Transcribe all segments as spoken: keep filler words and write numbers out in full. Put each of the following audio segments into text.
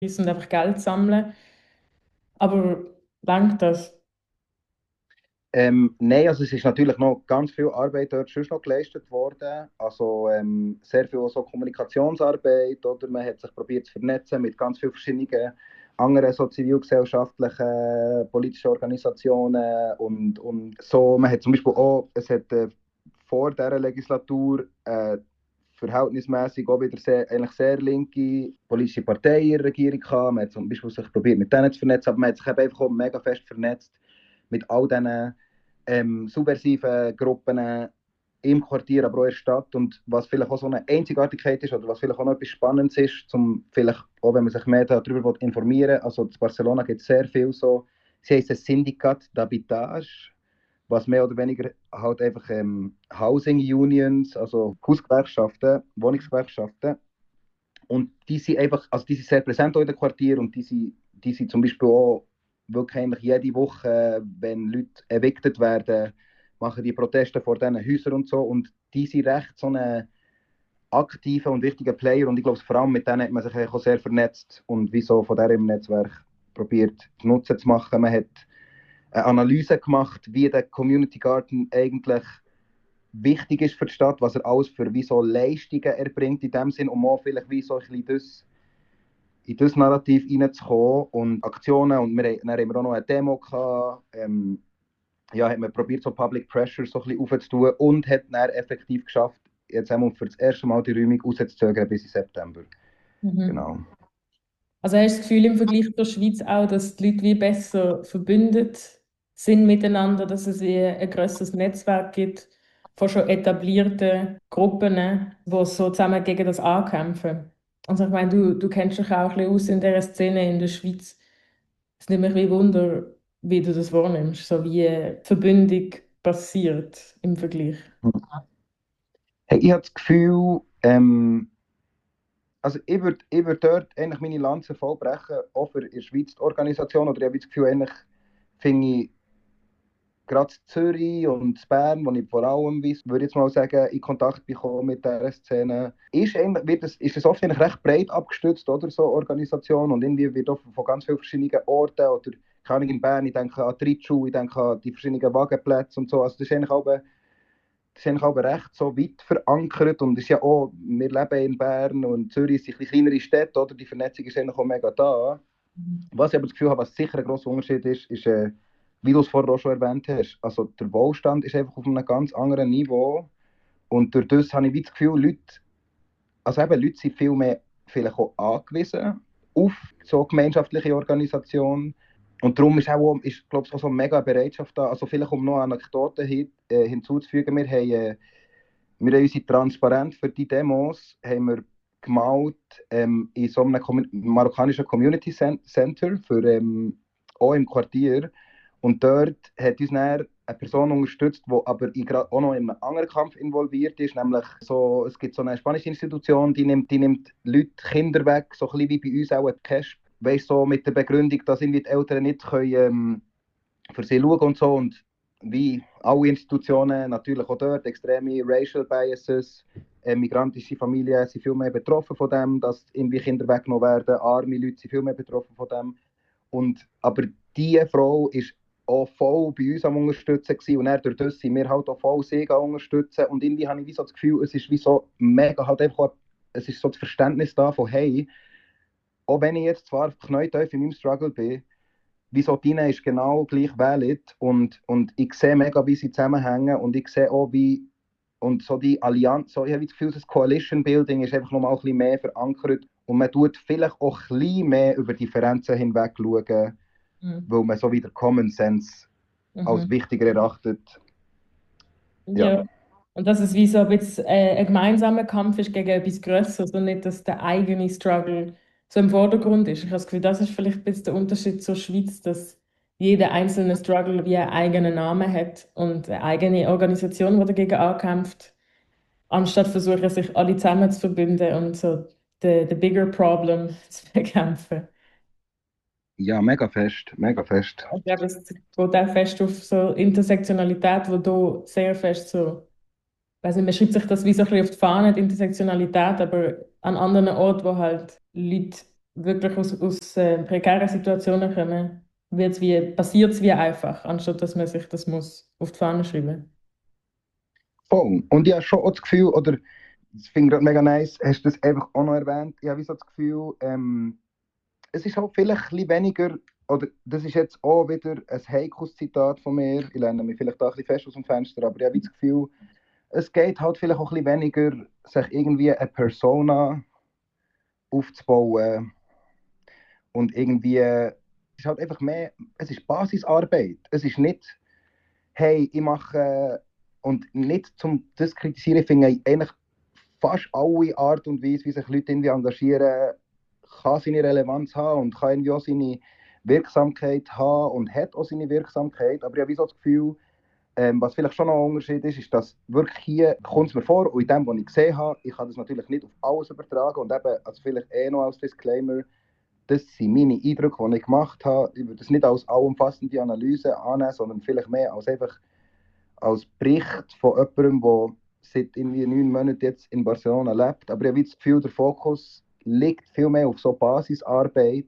und einfach Geld sammeln. Aber langt das? Ähm, nein, also es ist natürlich noch ganz viel Arbeit dort schon noch geleistet worden. Also ähm, sehr viel so Kommunikationsarbeit, oder man hat sich probiert zu vernetzen mit ganz vielen verschiedenen anderen so zivilgesellschaftlichen, politischen Organisationen und, und so. Man hat zum Beispiel auch, es hat äh, vor dieser Legislatur äh, verhältnismäßig auch wieder sehr, eigentlich sehr linke politische Parteien in der Regierung gehabt. Man hat zum Beispiel sich probiert mit denen zu vernetzen, aber man hat sich eben einfach auch mega fest vernetzt mit all diesen ähm, subversiven Gruppen im Quartier, aber auch in der Stadt. Und was vielleicht auch so eine Einzigartigkeit ist oder was vielleicht auch noch etwas Spannendes ist, zum vielleicht auch, wenn man sich mehr darüber informieren will, also in Barcelona gibt es sehr viel so, sie heißen Syndicat d'Habitage, was mehr oder weniger halt einfach ähm, Housing Unions, also Hausgewerkschaften, Wohnungsgewerkschaften. Und die sind einfach, also die sind sehr präsent in den Quartier und die sind, die sind zum Beispiel auch wirklich eigentlich jede Woche, wenn Leute evicted werden, machen die Proteste vor diesen Häusern und so. Und die sind recht so eine aktive und wichtige Player und ich glaube, vor allem mit denen hat man sich auch sehr vernetzt und wie so von diesem Netzwerk probiert Nutzen zu machen. Man hat eine Analyse gemacht, wie der Community Garden eigentlich wichtig ist für die Stadt, was er alles für wie so Leistungen erbringt in dem Sinn, um auch vielleicht wie so ein bisschen das in das Narrativ reinzukommen und Aktionen und wir, dann haben wir auch noch eine Demo gehabt, ähm, ja, hat man probiert, so Public Pressure so ein bisschen aufzutun und hat dann effektiv geschafft, jetzt einmal für das erste Mal die Räumung rauszuzögern bis in September. Mhm. Genau. Also hast du das Gefühl im Vergleich zur Schweiz auch, dass die Leute wie besser verbündet sind miteinander, dass es wie ein grösseres Netzwerk gibt von schon etablierten Gruppen, die so zusammen gegen das ankämpfen? Also ich meine, du, du kennst dich auch ein bisschen aus in dieser Szene in der Schweiz. Es nimmt mich wie Wunder, wie du das wahrnimmst, so wie die Verbündung passiert im Vergleich. Hey, ich habe das Gefühl, ähm, also ich würde ich würd dort eigentlich meine Lanze vollbrechen, auch für in der Schweiz die Organisation, oder ich habe das Gefühl, eigentlich finde ich gerade in Zürich und in Bern, wo ich vor allem, wie würde ich jetzt mal sagen, in Kontakt bekomme mit dieser Szene, ist, eigentlich, wird das, ist das oft eigentlich recht breit abgestützt, oder so Organisation und irgendwie wird auch von ganz vielen verschiedenen Orten oder keine Ahnung, in Bern, ich denke an die Reitschule, ich denke an die verschiedenen Wagenplätze und so, also das ist eigentlich auch, das ist eigentlich auch recht so weit verankert und ist ja auch, wir leben in Bern und Zürich sind ein bisschen kleinere Städte, oder die Vernetzung ist eigentlich auch mega da. Was ich aber das Gefühl habe, was sicher ein grosser Unterschied ist, ist, äh, wie du es vorher auch schon erwähnt hast, also der Wohlstand ist einfach auf einem ganz anderen Niveau und durch das habe ich wie das Gefühl, Leute, also eben Leute sind viel mehr vielleicht auch angewiesen auf so gemeinschaftliche Organisationen und darum ist auch, ist, glaube ich, auch so eine mega Bereitschaft da, also vielleicht um noch Anekdoten hin, äh, hinzuzufügen, wir haben, äh, wir haben unsere Transparenz für die Demos haben wir gemalt ähm, in so einem Com marokkanischen Community Center für, ähm, auch im Quartier. Und dort hat uns dann eine Person unterstützt, die aber in, auch noch in einem anderen Kampf involviert ist, nämlich so, es gibt so eine spanische Institution, die nimmt, die nimmt Leute, Kinder weg, so ein bisschen wie bei uns auch ein Cash, weißt so mit der Begründung, dass irgendwie die Eltern nicht können, ähm, für sie schauen und so. Und wie alle Institutionen, natürlich auch dort, extreme Racial Biases, äh, migrantische Familien sind viel mehr betroffen von dem, dass irgendwie Kinder weggenommen werden, arme Leute sind viel mehr betroffen von dem. Und, aber diese Frau ist auch voll bei uns am Unterstützen gewesen. Und dann durch das sind wir halt auch voll sie am Unterstützen. Und irgendwie habe ich wie so das Gefühl, es ist wie so mega halt einfach, es ist so das Verständnis da von, hey, auch wenn ich jetzt zwar knäutief in meinem Struggle bin, wieso deine ist genau gleich valid und, und ich sehe mega, wie sie zusammenhängen und ich sehe auch, wie und so die Allianz, so, ich habe das Gefühl, das Coalition Building ist einfach nochmal ein bisschen mehr verankert und man tut vielleicht auch ein bisschen mehr über Differenzen hinweg schauen, Mhm. weil man so wieder Common Sense als Mhm. wichtiger erachtet. Ja. Ja. Und dass es wie so ein bisschen äh, ein gemeinsamer Kampf ist gegen etwas Größeres und nicht, dass der eigene Struggle so im Vordergrund ist. Ich habe das Gefühl, das ist vielleicht ein bisschen der Unterschied zur Schweiz, dass jeder einzelne Struggle wie einen eigenen Namen hat und eine eigene Organisation, die dagegen ankämpft, anstatt versuchen, sich alle zusammen zu verbünden und so the, the bigger problem zu bekämpfen. Ja, mega fest, mega fest. Ich glaube, es geht auch fest auf so Intersektionalität, wo du sehr fest so, weiß nicht, man schreibt sich das wie so ein bisschen auf die Fahne, die Intersektionalität, aber an anderen Orten, wo halt Leute wirklich aus, aus äh, prekären Situationen kommen, wird's wie, passiert es wie einfach, anstatt dass man sich das muss auf die Fahne schreiben. Voll. Und ich habe schon auch das Gefühl, oder das finde ich gerade mega nice, hast du das einfach auch noch erwähnt, ich habe wie so das Gefühl, ähm, es ist halt vielleicht ein bisschen weniger, oder das ist jetzt auch wieder ein heikles Zitat von mir, ich lehne mich vielleicht da ein bisschen fest aus dem Fenster, aber ich habe wie das Gefühl, es geht halt vielleicht auch ein bisschen weniger, sich irgendwie eine Persona aufzubauen und irgendwie, es ist halt einfach mehr, es ist Basisarbeit. Es ist nicht, hey, ich mache, und nicht zum das kritisieren, ich finde eigentlich fast alle Art und Weise, wie sich Leute irgendwie engagieren, kann seine Relevanz haben und kann irgendwie auch seine Wirksamkeit haben und hat auch seine Wirksamkeit. Aber ich habe wie so das Gefühl, ähm, was vielleicht schon noch ein Unterschied ist, ist, dass wirklich hier kommt es mir vor, und in dem, was ich gesehen habe, ich kann das natürlich nicht auf alles übertragen und eben, also vielleicht eh noch als Disclaimer, das sind meine Eindrücke, die ich gemacht habe. Ich würde das nicht als allumfassende Analyse annehmen, sondern vielleicht mehr als einfach als Bericht von jemandem, der seit irgendwie neun Monaten jetzt in Barcelona lebt. Aber ich habe das Gefühl, der Fokus liegt viel mehr auf so Basisarbeit,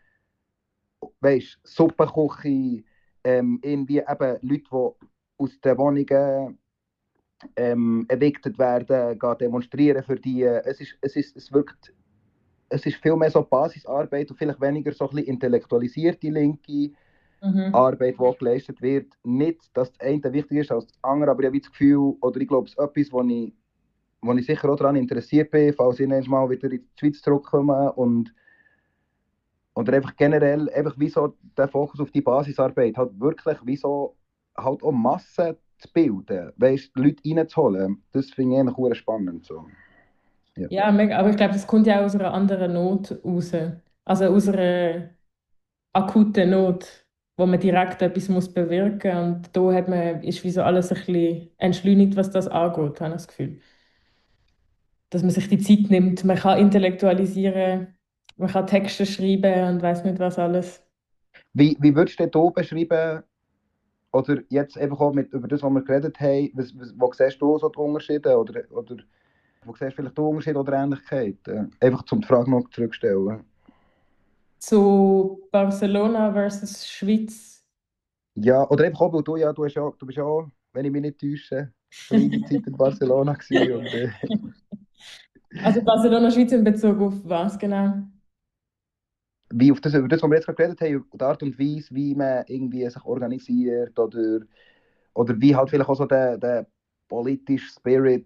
weißt, Suppenküche, ähm, irgendwie eben Leute, die aus den Wohnungen ähm, evicted werden, gehen demonstrieren für die. Es ist, es ist, es wirkt, es ist viel mehr so Basisarbeit und vielleicht weniger so ein bisschen intellektualisierte linke Mhm. Arbeit, die geleistet wird. Nicht, dass das eine wichtiger ist als das andere, aber ich habe das Gefühl, oder ich glaube, es ist etwas, wo ich, wo ich sicher auch daran interessiert bin, falls ich mal wieder in die Schweiz zurückkomme und oder einfach generell, einfach wie so der Fokus auf die Basisarbeit, halt wirklich wie so halt auch Massen zu bilden, weißt, Leute reinzuholen, das finde ich eigentlich sehr spannend. So. Ja. Ja, mega, aber ich glaube, das kommt ja auch aus einer anderen Not raus. Also aus einer akuten Not, wo man direkt etwas muss bewirken muss. Und da hat man, ist wie so alles ein bisschen entschleunigt, was das angeht, habe ich das Gefühl. Dass man sich die Zeit nimmt, man kann intellektualisieren, man kann Texte schreiben und weiß nicht was alles. Wie, wie würdest du denn beschreiben, oder jetzt einfach auch mit, über das, was wir geredet haben, was, was, wo siehst du so die Unterschiede, oder, oder wo siehst du vielleicht die Unterschiede oder Ähnlichkeiten? Einfach zum die Frage noch zurückstellen. Zu Barcelona versus Schweiz. Ja, oder einfach auch, weil du ja, du, hast ja, du bist ja auch, wenn ich mich nicht täusche, kleine Zeit in Barcelona gewesen und äh, Also Barcelona, Schweiz in Bezug auf was genau? wie auf das, über das, was wir jetzt gerade geredet haben, die Art und Weise, wie man irgendwie sich organisiert oder, oder wie halt vielleicht auch so der, der politische Spirit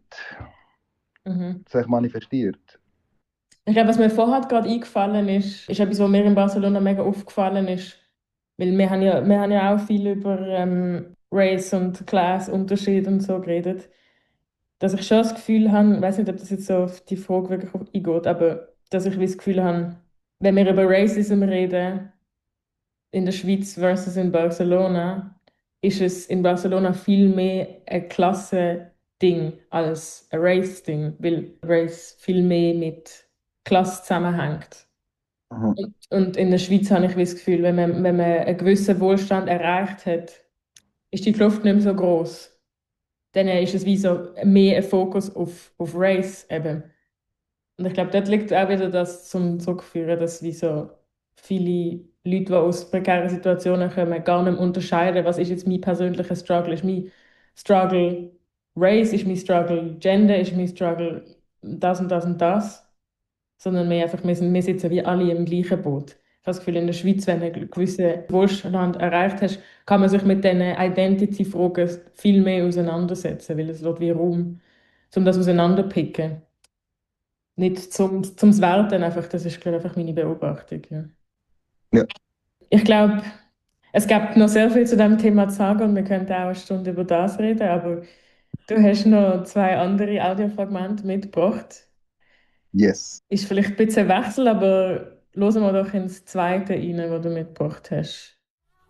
Mhm. sich manifestiert. Ich glaube, was mir vorher gerade eingefallen ist, ist etwas, was mir in Barcelona mega aufgefallen ist. Weil wir haben ja, wir haben ja auch viel über ähm, Race und Class-Unterschied und so geredet. Dass ich schon das Gefühl habe, ich weiß nicht, ob das jetzt so auf die Frage wirklich eingeht, aber dass ich wie das Gefühl habe, wenn wir über Racism reden, in der Schweiz versus in Barcelona, ist es in Barcelona viel mehr ein Klasse-Ding als ein Race-Ding, weil Race viel mehr mit Klasse zusammenhängt. Mhm. Und, und in der Schweiz habe ich wie das Gefühl, wenn man, wenn man einen gewissen Wohlstand erreicht hat, ist die Kluft nicht mehr so groß. Dann ist es wie so mehr ein Fokus auf, auf Race eben. Und ich glaube, dort liegt auch wieder das zum Zurückführen, dass wie so viele Leute, die aus prekären Situationen kommen, gar nicht mehr unterscheiden, was ist jetzt mein persönlicher Struggle. Ist mein Struggle Race, ist mein Struggle Gender, ist mein Struggle das und das und das. Sondern mehr einfach, wir, sind, wir sitzen wie alle im gleichen Boot. Ich habe das Gefühl, in der Schweiz, wenn du einen gewissen Wohlstand erreicht hast, kann man sich mit diesen Identity-Fragen viel mehr auseinandersetzen, weil es wird wie Raum, um das auseinanderpicken. Nicht zum, zum Werten, einfach, das ist glaube ich, einfach meine Beobachtung. Ja. Ja, Ich glaube, es gibt noch sehr viel zu dem Thema zu sagen und wir könnten auch eine Stunde über das reden, aber du hast noch zwei andere Audiofragmente mitgebracht. yes. Ist vielleicht ein bisschen ein Wechsel, aber hören wir doch ins zweite rein, was du mitgebracht hast.